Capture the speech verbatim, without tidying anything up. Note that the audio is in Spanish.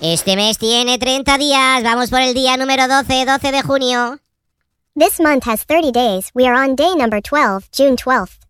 Este mes tiene treinta días. Vamos por el día número doce, doce de junio. This month has thirty days. We are on day number twelve, June twelfth.